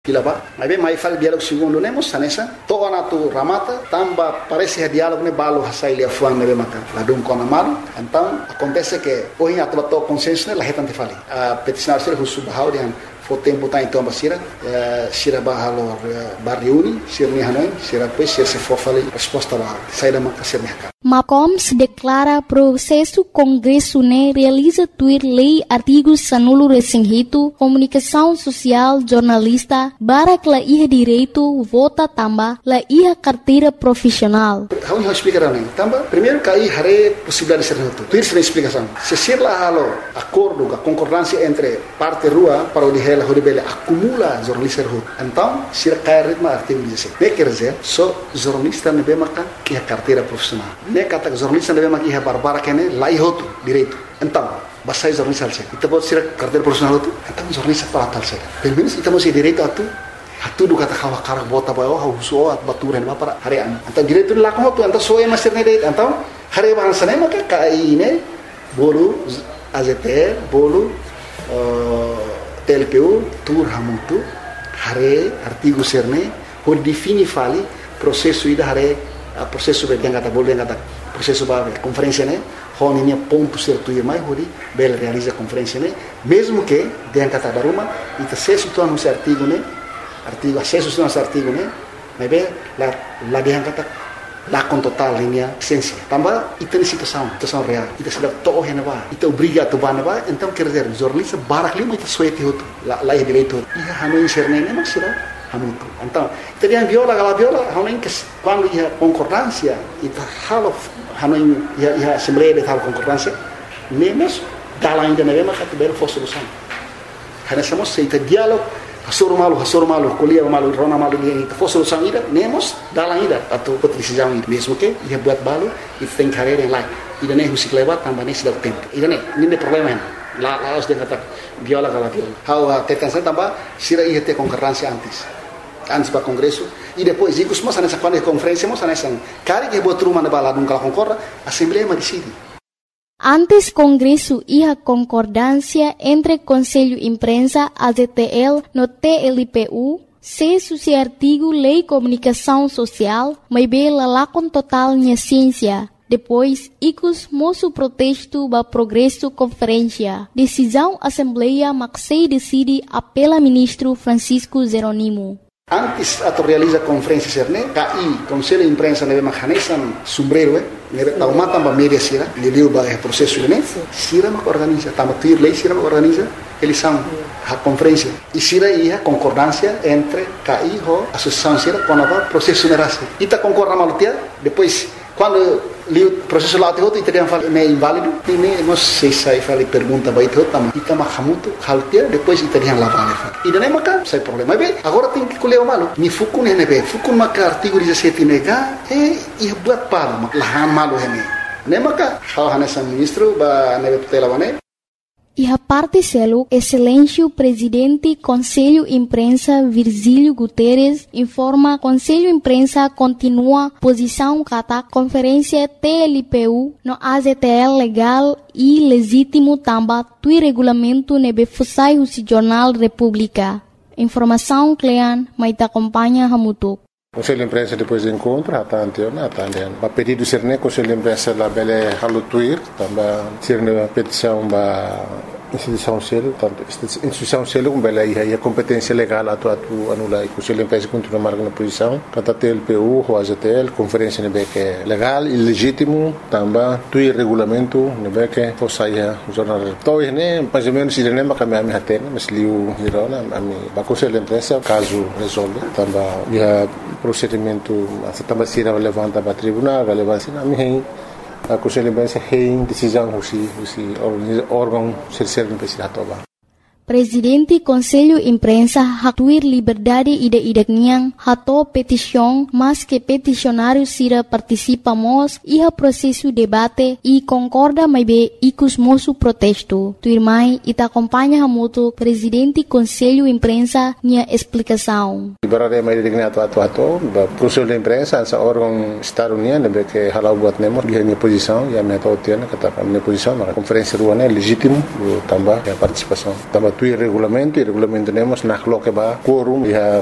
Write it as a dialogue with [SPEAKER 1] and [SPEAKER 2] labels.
[SPEAKER 1] Kilaba, mas bem mais fala diálogo segundo nemos sanessa, toa na tu ramata, tamba parece diálogo ne balo hasai le fuan ne maka, la dum kona malu, então acontece que hoje a tua consenso ne la hetante fali. A peticionar ser husu bahau dian fo tempo tá então basira, sira bahalo barriuni, sir ni hanoi, sira pois sir se fo fali resposta lá, sai da maka sir meka.
[SPEAKER 2] MACOMS declara processo Congresso ne realiza tuir lei artigos sanulo resinhito, comunicação social, jornalista, barak la iha direito, vota tamba, la iha carteira profissional.
[SPEAKER 1] Vamos explicar também. Tamba, primeiro que aí hare possibilidade de ser reto. Tuir sem explicação. Se ser lá halo acordo, a concordância entre parte rua para o dihela horibele acumula jornalista reto. Então, se cai ritmo artigo 16. Ne quer dizer, só jornalista ne bemaka que a carteira profissional. Ne kata jornalista ne bemaka que a barbara que ne lá ihoto direito. Então, basta jornalista alse. Itu pun sira carteira profissional itu. Então jornalista para tal saja. Pelo menos kita mesti direito atu. Hatu do kata kawa karak bota bayo hauso at baturan ba para harian. Então direito lá como tu, então soe master ne direito. Então hari bahasa ne maka kai ne bolu AZT bolu TLPU tur hamutu hari artigo serne por defini fali processo ida hari processo be yang kata bolu yang kata processo ba conferência ne honinya ponto certo e mais hori bel realiza conferência ne mesmo que yang kata daruma ita se situa no artigo ne artigo acesso nosso artigo né mas bem lá dia kata lá com total linha essência também e tem situação real e está todo renova e obriga tu banava então quer dizer jornalista barak lima itu suete hotu lá é direito e hanu inserne ne maksira hanu então teria viola hanu que quando ia concordância e tá hanu ia assembleia de tal concordância nemos dala ainda não é mas que belo fosse solução hana somos seita diálogo Hasur malu, kuliah malu, rona malu ni itu solução ida, nemos dalam ida atau decisão ida mesmo que ia buat balu, itu tem carreira lain. Ida ne husik lewat tambah ne sudah tempo. Ida ne ini problema lá os de kata viola kala viola. How tetansa tambah sira ia ter concorrência antes para congresso e depois ikut semua nessa quando conferência semua nessa kali que buat rumah na bala nung kala concorra, assembleia ma decide.
[SPEAKER 2] Antes Congresso iha concordância entre Conselho Imprensa, AZTL, no TLPU, se suci artigo Lei Comunicação Social, mas bela lá com total minha ciência. Depois, icus moço protesto ba progresso conferência. Decisão Assembleia Maxei decide apela ministro Francisco Jeronimo.
[SPEAKER 1] Antes atau realiza conferência serne, KI, Conselho Imprensa nebe mahanesan sombrero, nebe taumata ba media sira, liliu ba processo ne, sira mak organiza, tama tuir lei sira mak organiza, eleição, a conferência. E sira ia concordância entre KI ho associação sira com a processo nerase. Ita concorda malutia, depois quando li o processo lá te outro e teriam falado é inválido, e nem não sei se aí falei pergunta vai ter outro, mas ita mahamuto haltia depois teriam lavado. E daí maka sai problema. Bem, agora tem que colher o malo. Ni fukun hene be, fukun maka artigo 17 nega e buat palo, lahan malo hene. Ne maka hal hanesan ministro ba nebe tutela wane.
[SPEAKER 2] E a parte selo, Excelência Presidente Conselho Imprensa Virgílio Guterres informa Conselho Imprensa continua posição kata conferência TLPU no AZTL legal e legítimo tamba tui regulamento nebe fusai o Jornal República. Informação Clean, mas te acompanha Hamutuk.
[SPEAKER 3] Conselho de Imprensa depois do encontro, a pedido ser ne Conselho de Imprensa la bele halutuir, também ser ne petição ba instituição selo, tanto instituição selo com bele ia competência legal atu anula e Conselho de Imprensa continua marcando a posição, kata TLPU, o AZTL, conferência nebe que legal e legítimo, também tuir regulamento nebe que fosse o jornal. Então ne mais ou menos ele nem macam a minha tena, mas liu hirona a Conselho de Imprensa caso resolve, também ia procedimento também se levanta para tribunal, relevância na minha a Conselho de Imprensa tem decisão o órgão ser precisa tomar.
[SPEAKER 2] Presidente Conselho Imprensa hatuir liberdade ida-idakniang hato petição, mas que peticionário sira participamos iha processo debate e concorda mais be icus moço protesto. Tuirmai ita acompanha hamuto Presidente Conselho Imprensa nia explicação.
[SPEAKER 3] Liberdade mais idakniang atu Conselho de Imprensa essa órgão Estado União nebe que halau buat nemo dia minha posição e a minha tautiana kata minha posição na conferência ruana é legítimo também a participação também tu regulamento temos na que ba quórum e